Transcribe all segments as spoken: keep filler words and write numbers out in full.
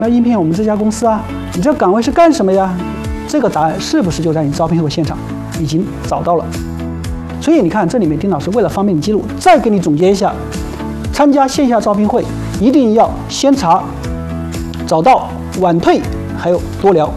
要应聘我们这家公司啊，你这岗位是干什么呀？这个答案是不是就在你招聘会现场已经找到了？所以你看，这里面丁老师为了方便你记录，再给你总结一下：参加线下招聘会一定要先查、找到、晚退，还有多聊。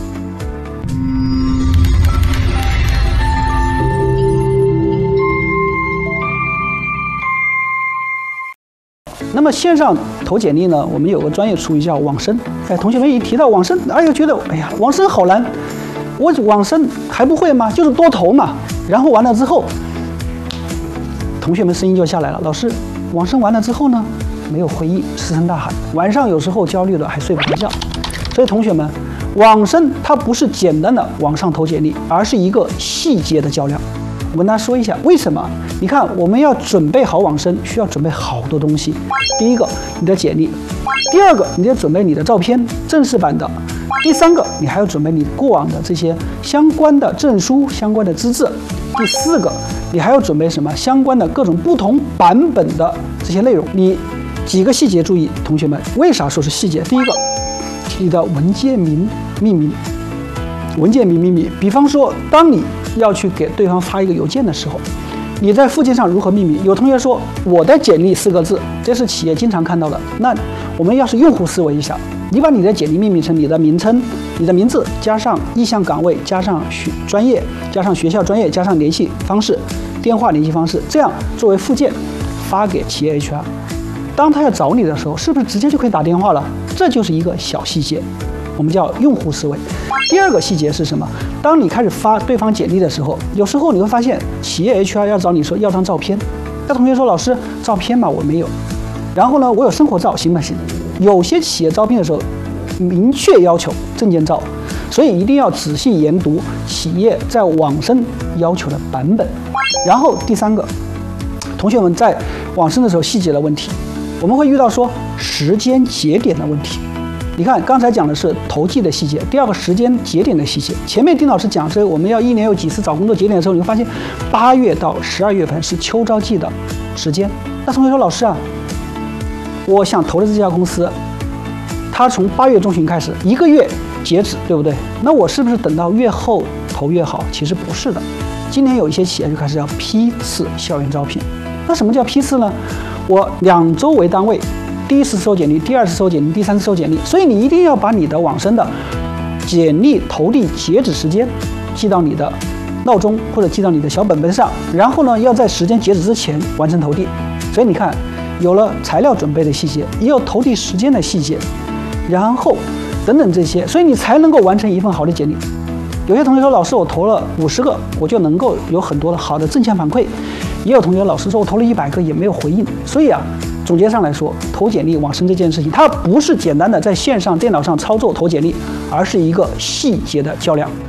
那么线上投简历呢，我们有个专业术语叫网申。哎，同学们一提到网申，哎呀，觉得哎呀，网申好难，我网申还不会吗？就是多投嘛。然后完了之后，同学们声音就下来了，老师，网申完了之后呢，没有回应，石沉大海，晚上有时候焦虑的还睡不着觉。所以同学们，网申它不是简单的网上投简历，而是一个细节的较量。我跟大家说一下为什么？你看，我们要准备好网申，需要准备好多东西。第一个，你的简历；第二个，你得准备你的照片，正式版的；第三个，你还要准备你过往的这些相关的证书、相关的资质；第四个，你还要准备什么？相关的各种不同版本的这些内容。你几个细节注意，同学们，为啥说是细节？第一个，你的文件名命名，文件名命名。比方说，当你要去给对方发一个邮件的时候，你在附件上如何命名？有同学说我的简历四个字，这是企业经常看到的。那我们要是用户思维一下，你把你的简历命名成你的名称、你的名字加上意向岗位，加上学专业，加上学校专业，加上联系方式、电话联系方式，这样作为附件发给企业 H R。当他要找你的时候，是不是直接就可以打电话了？这就是一个小细节，我们叫用户思维。第二个细节是什么？当你开始发对方简历的时候，有时候你会发现企业 H R 要找你说要张照片，那同学说老师照片嘛我没有，然后呢我有生活照行不行？有些企业招聘的时候明确要求证件照，所以一定要仔细研读企业在网申要求的版本。然后第三个，同学们在网申的时候细节的问题，我们会遇到说时间节点的问题。你看，刚才讲的是投递的细节，第二个时间节点的细节。前面丁老师讲是我们要一年有几次找工作节点的时候，你会发现八月到十二月份是秋招季的时间。那同学说，老师啊，我想投的这家公司，它从八月中旬开始，一个月截止，对不对？那我是不是等到月后投越好？其实不是的。今年有一些企业就开始要批次校园招聘。那什么叫批次呢？我两周为单位。第一次收简历，第二次收简历，第三次收简历，所以你一定要把你的网申的简历投递截止时间记到你的闹钟或者记到你的小本本上，然后呢，要在时间截止之前完成投递。所以你看，有了材料准备的细节，也有投递时间的细节，然后等等这些，所以你才能够完成一份好的简历。有些同学说，老师，我投了五十个，我就能够有很多的好的正向反馈。也有同学老师说，我投了一百个也没有回应。所以啊，总结上来说，投简历网申这件事情，它不是简单的在线上电脑上操作投简历，而是一个细节的较量。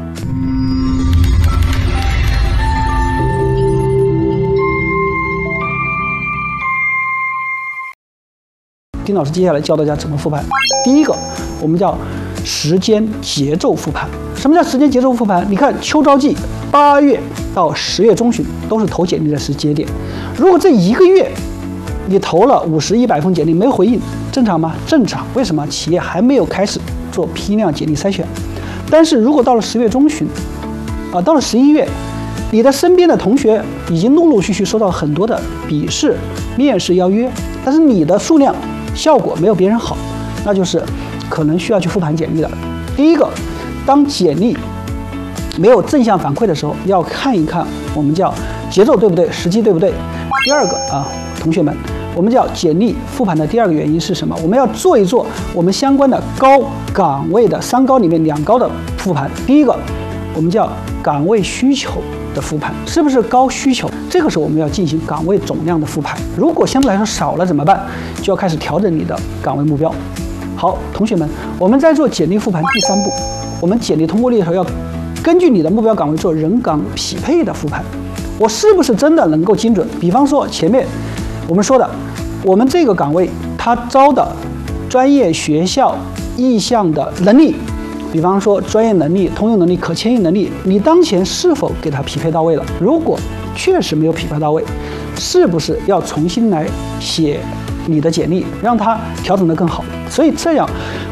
丁老师接下来教大家怎么复盘。第一个，我们叫时间节奏复盘。什么叫时间节奏复盘？你看秋招季，八月到十月中旬都是投简历的时节点。如果这一个月你投了五十、一百封简历没有回应，正常吗？正常。为什么？企业还没有开始做批量简历筛选。但是如果到了十月中旬，啊，到了十一月，你的身边的同学已经陆陆续续收到很多的笔试、面试邀约，但是你的数量、效果没有别人好，那就是可能需要去复盘简历了。第一个，当简历没有正向反馈的时候，要看一看我们叫节奏对不对，时机对不对。第二个啊，同学们，我们叫简历复盘的第二个原因是什么？我们要做一做我们相关的高岗位的三高里面两高的复盘。第一个，我们叫岗位需求的复盘，是不是高需求？这个时候我们要进行岗位总量的复盘。如果相对来说少了怎么办？就要开始调整你的岗位目标。好，同学们，我们在做简历复盘第三步，我们简历通过率的时候要根据你的目标岗位做人岗匹配的复盘。我是不是真的能够精准？比方说前面我们说的，我们这个岗位它招的专业学校意向的能力，比方说专业能力、通用能力、可迁移能力，你当前是否给它匹配到位了？如果确实没有匹配到位，是不是要重新来写你的简历，让它调整得更好。所以这样，